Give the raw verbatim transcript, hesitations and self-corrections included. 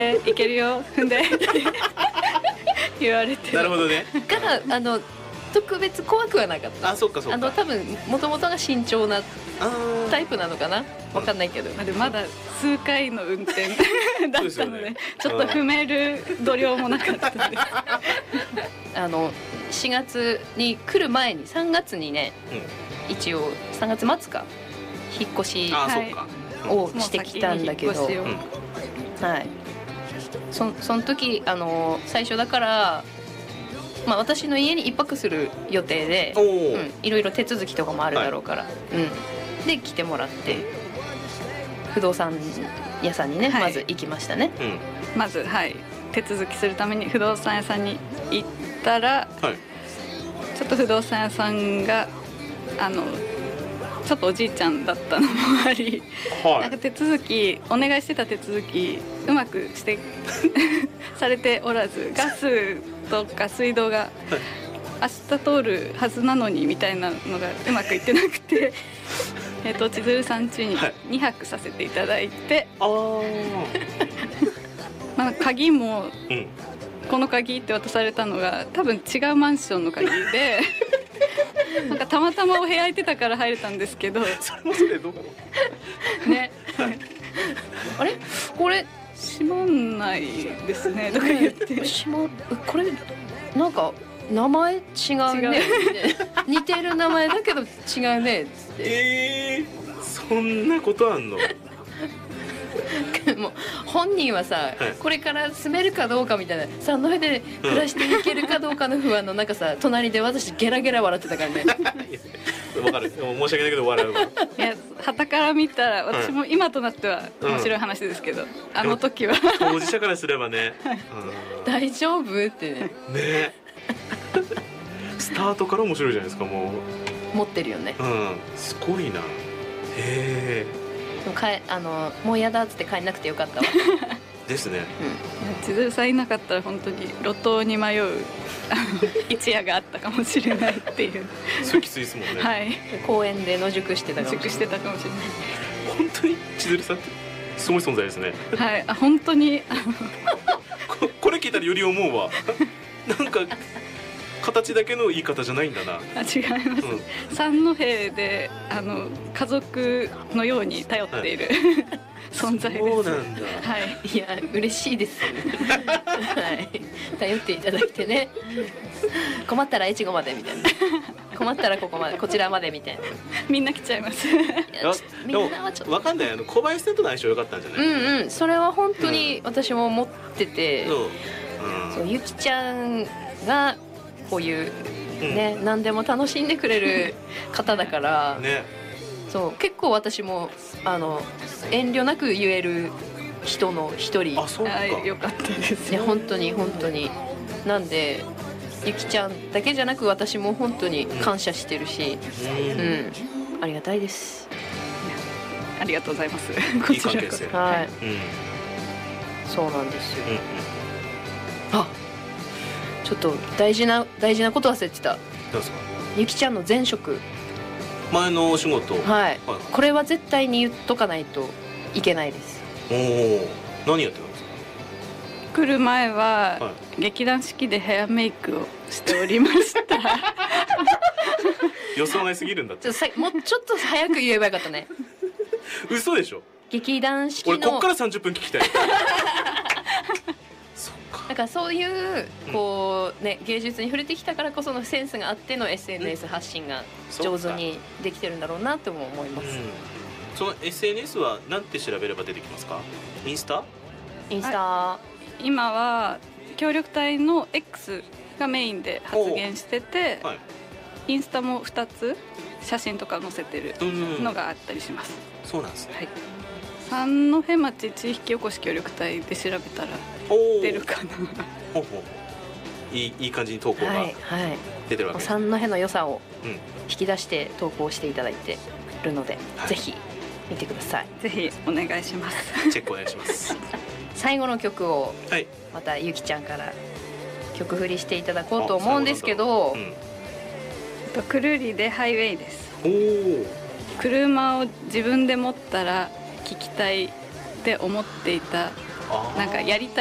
いけるよ踏んでって言われて。 なるほどね。 からあの特別怖くはなかった。 あ、そっかそっか。 あの多分もともとが慎重なタイプなのかな、わかんないけど。 まあでもまだ数回の運転だったので、ね、ちょっと踏める度量もなかったです。 あのしがつに来る前にさんがつにね、うん、一応さんがつまつか引っ越しをしてきたんだけど、はい、そ, その時あの最初だから、まあ、私の家に一泊する予定で、うん、いろいろ手続きとかもあるだろうから、はい、うん、で来てもらって不動産屋さんにね、はい、まず行きましたね、うん、 まず、はい、手続きするために不動産屋さんに行ったら、はい、ちょっと不動産屋さんがあのちょっとおじいちゃんだったのもあり、はい、なんか手続きお願いしてた手続きうまくしてされておらず、ガスとか水道が明日通るはずなのにみたいなのがうまくいってなくてえと千鶴さん家ににはくさせていただいて、はい、まあ鍵も、うん、この鍵って渡されたのが多分違うマンションの鍵でなんかたまたまお部屋空いてたから入れたんですけどそれもそれどこねあれこれ閉まんないですねとか言って閉まこれなんか名前違うね似てる名前だけど違うねっつって、 えー、そんなことあんのもう本人はさ、はい、これから住めるかどうかみたいな三戸で暮らしていけるかどうかの不安の中さ、隣で私ゲラゲラ笑ってたからねわかる、申し訳ないけど笑うわ。いや旗から見たら私も今となっては面白い話ですけど、うん、あの時は当事者からすればね、はい、 うん、大丈夫ってねねスタートから面白いじゃないですか。もう持ってるよね、 うん、すごいな。へえ。 あのもう嫌だっつって帰んなくてよかったわですね、 うん、千鶴さんいなかったら本当に路頭に迷う一夜があったかもしれないっていうそれきついですもんね、 はい、 公園で野宿してたかもしれない。 野宿してたかもしれない。 本当に千鶴さんってすごい存在ですね。 はい、あ本当にこ, これ聞いたらより思うわなんか形だけの言い方じゃないんだな。 あ違います、うん、三戸であの家族のように頼っている、はい、存在です。 そうなんだ、 はい、いや嬉しいです、はい、頼っていただいてね困ったら越後までみたいな困ったらここまでこちらまでみたいなみんな来ちゃいますみんなはちょっと分かんない。あの小林さんとの相性良かったんじゃない。 うんうん、それは本当に私も思ってて、うん、そう、うん、ゆきちゃんがこういうね、うん、何でも楽しんでくれる方だから、ね、そう結構私もあの遠慮なく言える人の一人。 あ、そうか。 よかったですね、本当に本当に。なんでゆきちゃんだけじゃなく私も本当に感謝してるし、うん、うん、ありがたいです。 ありがとうございます。 いい関係性。 はい、うん、そうなんですよ、うんうん、あ、ちょっと大事な大事なこと忘れてた。 何ですか。 ゆきちゃんの前職、 前のお仕事、はい、 はい、これは絶対に言っとかないといけないです。 おお、何やってたんですか。 来る前は、はい、劇団四季でヘアメイクをしておりました予想外すぎるんだって。 ちょさもうちょっと早く言えばよかったね嘘でしょ。 劇団四季の俺こっからさんじゅっぷん聞きたいだからそういうこうね、芸術に触れてきたからこそのセンスがあっての エスエヌエス 発信が上手にできてるんだろうなとも思います、うん、 その エスエヌエス は何て調べれば出てきますか。インスタインスタ、 今は協力隊の X がメインで発言してて、はい、インスタもふたつ写真とか載せてるのがあったりします、 うん、そうなんですね、はい、 三戸町地域おこし協力隊で調べたら出るかな。 ほうほう、いい、いい感じに投稿が出てるわけです、 はいはい、三戸の良さを引き出して投稿していただいてるので、うん、ぜひ見てください。 ぜひお願いしますチェックお願いします最後の曲をまたゆきちゃんから曲振りしていただこうと思うんですけど、 うん、くるりでハイウェイです。おー、車を自分で持ったら聴きたいって思っていたなんかやりた